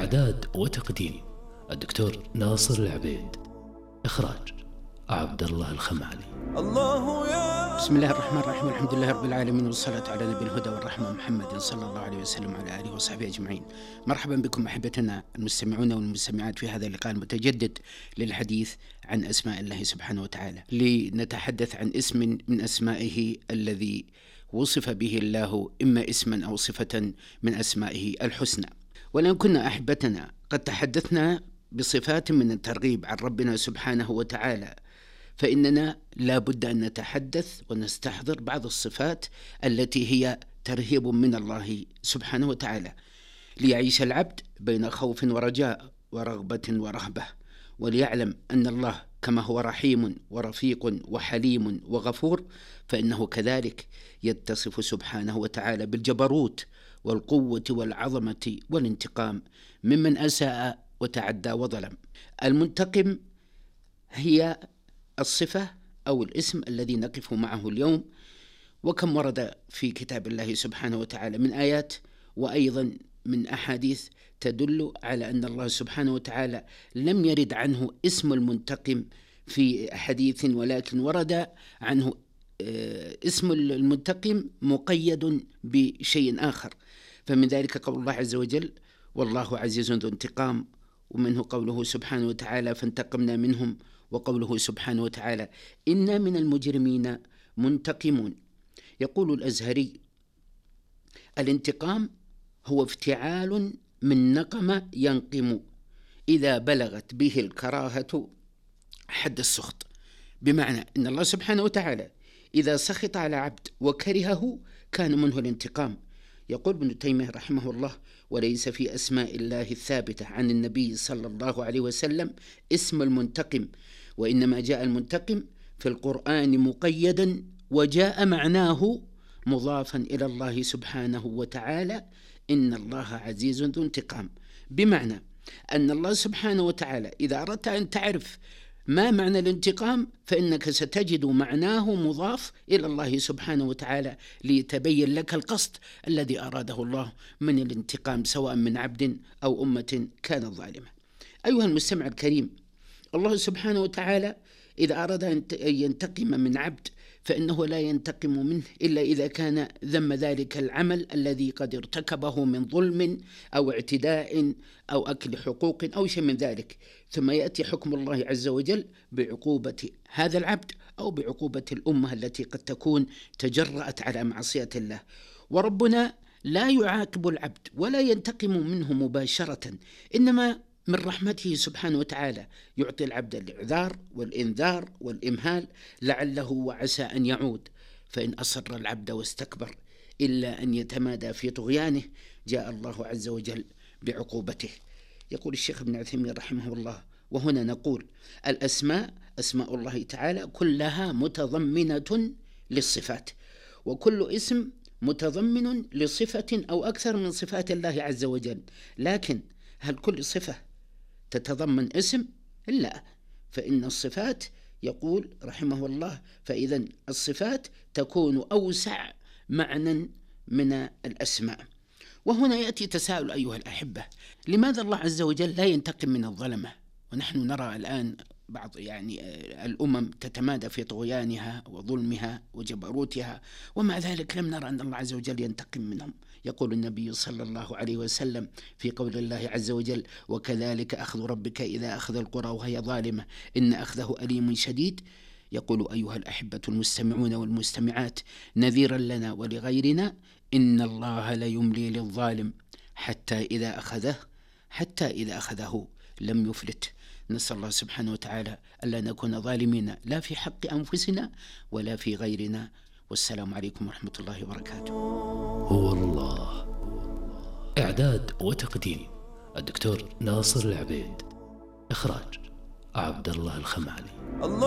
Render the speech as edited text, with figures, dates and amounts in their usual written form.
إعداد وتقديم الدكتور ناصر العبيد. إخراج عبد الله الخمالي. بسم الله الرحمن الرحيم، الحمد لله رب العالمين، والصلاة على نبي الهدى والرحمة محمد صلى الله عليه وسلم وعلى آله وصحبه أجمعين. مرحبا بكم أحبتنا المستمعون والمستمعات في هذا اللقاء المتجدد للحديث عن أسماء الله سبحانه وتعالى، لنتحدث عن اسم من أسمائه الذي وصف به الله إما اسما أو صفة من أسمائه الحسنى. ولأن كنا أحبتنا قد تحدثنا بصفات من الترغيب عن ربنا سبحانه وتعالى، فإننا لا بد أن نتحدث ونستحضر بعض الصفات التي هي ترهيب من الله سبحانه وتعالى، ليعيش العبد بين خوف ورجاء ورغبة ورهبة، وليعلم أن الله كما هو رحيم ورفيق وحليم وغفور، فإنه كذلك يتصف سبحانه وتعالى بالجبروت والقوة والعظمة والانتقام ممن أساء وتعدى وظلم. المنتقم هي الصفة أو الاسم الذي نقف معه اليوم، وكم ورد في كتاب الله سبحانه وتعالى من آيات وأيضا من أحاديث تدل على أن الله سبحانه وتعالى لم يرد عنه اسم المنتقم في حديث، ولكن ورد عنه اسم المنتقم مقيد بشيء آخر. فمن ذلك قول الله عز وجل: والله عزيز ذو انتقام، ومنه قوله سبحانه وتعالى: فانتقمنا منهم، وقوله سبحانه وتعالى: إنا من المجرمين منتقمون. يقول الأزهري: الانتقام هو افتعال من نقم ينقم إذا بلغت به الكراهة حد السخط، بمعنى أن الله سبحانه وتعالى إذا سخط على عبد وكرهه كان منه الانتقام. يقول ابن تيمية رحمه الله: وليس في أسماء الله الثابتة عن النبي صلى الله عليه وسلم اسم المنتقم، وإنما جاء المنتقم في القرآن مقيدا، وجاء معناه مضافا إلى الله سبحانه وتعالى: إن الله عزيز ذو انتقام، بمعنى أن الله سبحانه وتعالى إذا أردت أن تعرف ما معنى الانتقام فإنك ستجد معناه مضاف إلى الله سبحانه وتعالى، ليتبين لك القصد الذي أراده الله من الانتقام، سواء من عبد أو أمة كانت ظالمة. أيها المستمع الكريم، الله سبحانه وتعالى إذا أراد أن ينتقم من عبد فإنه لا ينتقم منه إلا إذا كان ذم ذلك العمل الذي قد ارتكبه من ظلم أو اعتداء أو أكل حقوق أو شيء من ذلك، ثم يأتي حكم الله عز وجل بعقوبة هذا العبد أو بعقوبة الأمة التي قد تكون تجرأت على معصية الله. وربنا لا يعاقب العبد ولا ينتقم منه مباشرة، إنما من رحمته سبحانه وتعالى يعطي العبد الإعذار والإنذار والإمهال لعله وعسى أن يعود، فإن أصر العبد واستكبر إلا أن يتمادى في طغيانه جاء الله عز وجل بعقوبته. يقول الشيخ ابن عثيمين رحمه الله: وهنا نقول الأسماء أسماء الله تعالى كلها متضمنة للصفات، وكل اسم متضمن لصفة أو أكثر من صفات الله عز وجل، لكن هل كل صفة تتضمن اسم؟ لا، فإن الصفات يقول رحمه الله: فإذا الصفات تكون أوسع معنى من الأسماء. وهنا يأتي تساؤل أيها الأحبة: لماذا الله عز وجل لا ينتقم من الظلمة؟ ونحن نرى الآن بعض الأمم تتمادى في طغيانها وظلمها وجبروتها، ومع ذلك لم نرى أن الله عز وجل ينتقم منهم. يقول النبي صلى الله عليه وسلم في قول الله عز وجل: وكذلك أخذ ربك إذا أخذ القرى وهي ظالمة إن أخذه أليم شديد. يقول أيها الأحبة المستمعون والمستمعات نذيرا لنا ولغيرنا: إن الله ليملي للظالم حتى إذا أخذه لم يفلت. نسأل الله سبحانه وتعالى ألا نكون ظالمين لا في حق أنفسنا ولا في غيرنا. والسلام عليكم ورحمة الله وبركاته. هو الله. إعداد وتقديم الدكتور ناصر العبيد. إخراج عبد الله الخمالي.